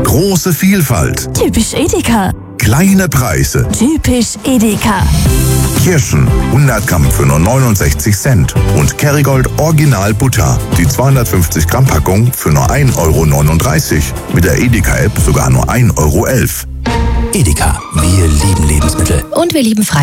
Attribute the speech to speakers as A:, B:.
A: Große Vielfalt.
B: Typisch Edeka.
A: Kleine Preise.
B: Typisch Edeka.
A: Kirschen 100 Gramm für nur 69 Cent. Und Kerrygold Original Butter. Die 250 Gramm Packung für nur 1,39 €. Mit der Edeka-App sogar nur 1,11 €.
C: Edeka, wir lieben Lebensmittel.
D: Und wir lieben frei.